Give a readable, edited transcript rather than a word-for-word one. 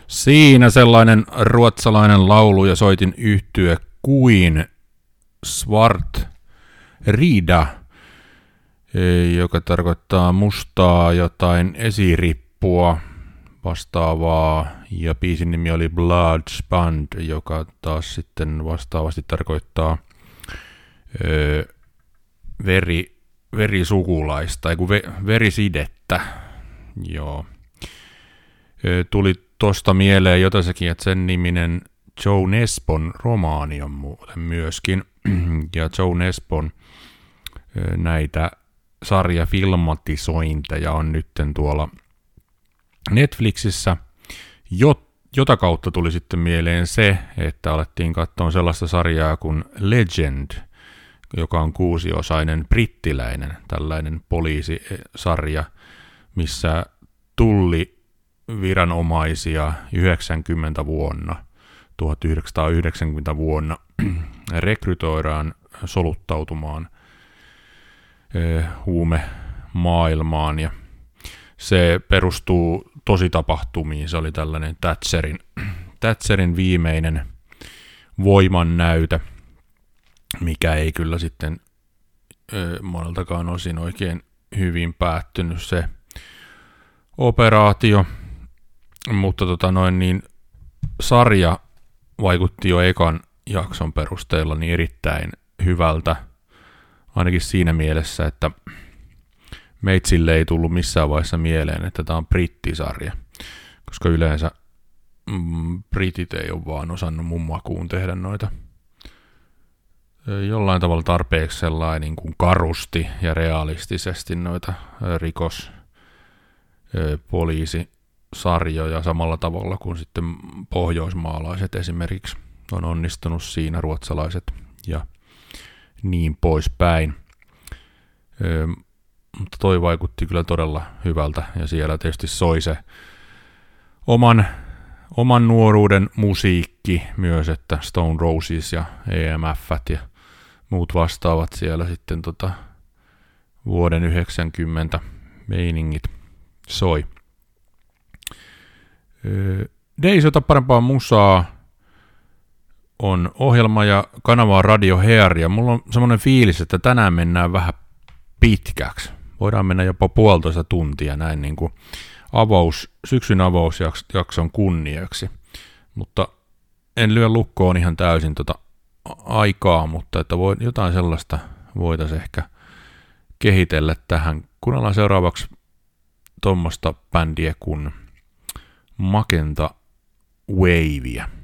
Siinä sellainen ruotsalainen laulu ja soitin yhtye kuin Svart Rida, joka tarkoittaa mustaa jotain esirippua vastaavaa, ja biisin nimi oli Bloodspand, joka taas sitten vastaavasti tarkoittaa verisukulaista, verisidettä. Joo. Tuli tosta mieleen jotenkin, että sen niminen Joe Nespon romaani on muuten myöskin, ja Joe Nespon näitä sarjafilmatisointeja on nytten tuolla Netflixissä, jota kautta tuli sitten mieleen se, että alettiin katsoa sellaista sarjaa kuin Legend, joka on 6-osainen brittiläinen tällainen poliisisarja, missä tulliviranomaisia 1990 vuonna rekrytoidaan soluttautumaan huumemaailmaan, ja se perustuu tositapahtumiin. Se oli tällainen Thatcherin viimeinen voimannäyte, mikä ei kyllä sitten moneltakaan osin oikein hyvin päättynyt se operaatio, mutta sarja vaikutti jo ekan jakson perusteella niin erittäin hyvältä, ainakin siinä mielessä, että meitsille ei tullut missään vaiheessa mieleen, että tämä on brittisarja, koska yleensä britit ei ole vaan osannut mun makuun tehdä noita jollain tavalla tarpeeksi sellainen niin kuin karusti ja realistisesti noita poliisisarjoja samalla tavalla kuin sitten pohjoismaalaiset esimerkiksi on onnistunut siinä, ruotsalaiset ja niin poispäin. Mutta toi vaikutti kyllä todella hyvältä, ja siellä tietysti soi se oman nuoruuden musiikki myös, että Stone Roses ja EMF:t ja muut vastaavat siellä sitten vuoden 90 meiningit soi. Days-ota parempaa musaa on ohjelma ja kanava Radio Hair, ja mulla on semmoinen fiilis, että tänään mennään vähän pitkäksi. Voidaan mennä jopa 1,5 tuntia näin niin kuin syksyn avausjakson kunniaksi, mutta en lyö lukkoon ihan täysin aikaa, mutta että jotain sellaista voitaisiin ehkä kehitellä tähän. Kuunnellaan seuraavaksi tuommoista bändiä kuin Magenta Wavea.